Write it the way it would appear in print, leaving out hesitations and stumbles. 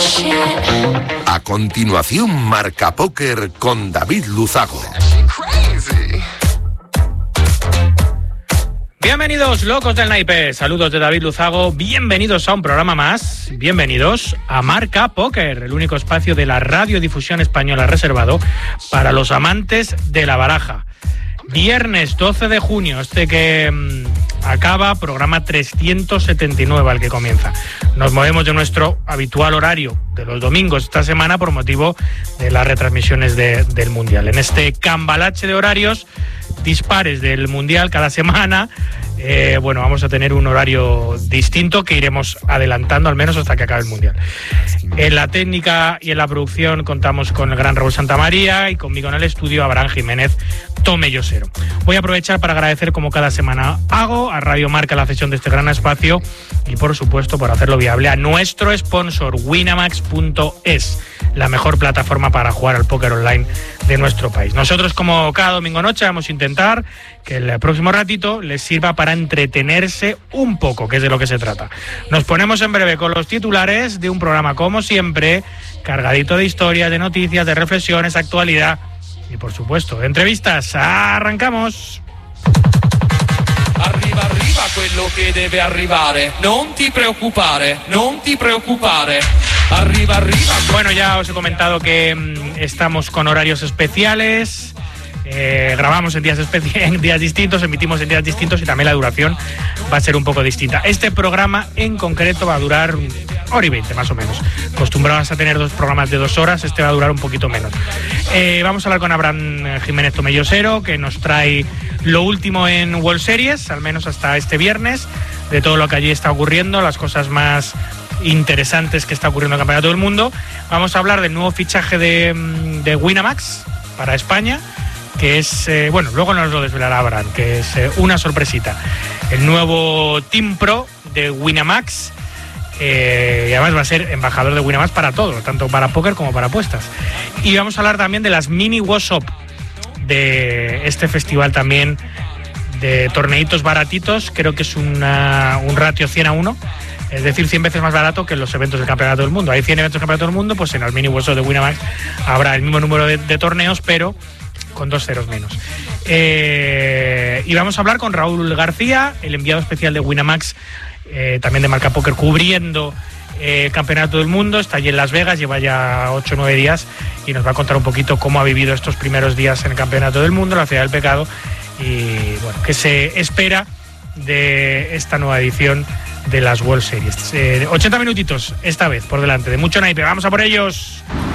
A continuación, Marca Póker con David Luzago. Bienvenidos, locos del naipe. Saludos de David Luzago. Bienvenidos a un programa más. Bienvenidos a Marca Póker, el único espacio de la radiodifusión española reservado para los amantes de la baraja. Viernes 12 de junio, que acaba, programa 379 al que comienza. Nos movemos de nuestro habitual horario de los domingos esta semana por motivo de las retransmisiones del Mundial. En este cambalache de horarios dispares del Mundial cada semana, vamos a tener un horario distinto que iremos adelantando al menos hasta que acabe el Mundial. En la técnica y en la producción contamos con el gran Raúl Santamaría y conmigo en el estudio Abraham Jiménez Tomellosero. Voy a aprovechar para agradecer, como cada semana hago, a Radio Marca la cesión de este gran espacio y, por supuesto, por hacerlo viable, a nuestro sponsor Winamax.es, la mejor plataforma para jugar al póker online de nuestro país. Nosotros, como cada domingo noche, vamos a intentar que el próximo ratito les sirva para entretenerse un poco, que es de lo que se trata. Nos ponemos en breve con los titulares de un programa, como siempre, cargadito de historias, de noticias, de reflexiones, actualidad y, por supuesto, de entrevistas. ¡Arrancamos! Arriva, arriva quello che deve arrivare. Non ti preoccupare, non ti preoccupare. Arriba, arriba. Bueno, ya os he comentado que estamos con horarios especiales. Grabamos en días distintos, emitimos en días distintos y también la duración va a ser un poco distinta. Este programa en concreto va a durar 1:20 más o menos. Acostumbrados a tener 2 programas de 2 horas, este va a durar un poquito menos. Vamos a hablar con Abraham Jiménez Tomellosero, que nos trae lo último en World Series, al menos hasta este viernes, de todo lo que allí está ocurriendo, las cosas más interesantes que está ocurriendo en el Campeonato del Mundo. Vamos a hablar del nuevo fichaje de Winamax para España, que es, luego nos lo desvelará Abraham, que es una sorpresita. El nuevo Team Pro de Winamax, y además va a ser embajador de Winamax para todo, tanto para póker como para apuestas. Y vamos a hablar también de las mini WhatsApp, de este festival también de torneitos baratitos. Creo que es un ratio 100-1. Es decir, 100 veces más barato que en los eventos del Campeonato del Mundo. Hay 100 eventos del Campeonato del Mundo, pues en el mini WhatsApp de Winamax habrá el mismo número de torneos, pero con 2 ceros menos. Y vamos a hablar con Raúl García, el enviado especial de Winamax, también de Marca Póker, cubriendo el Campeonato del Mundo. Está allí en Las Vegas, lleva ya 8 o 9 días y nos va a contar un poquito cómo ha vivido estos primeros días en el Campeonato del Mundo, la Ciudad del Pecado, y bueno, qué se espera de esta nueva edición de las World Series. 80 minutitos esta vez por delante, de mucho naipe. ¡Vamos a por ellos!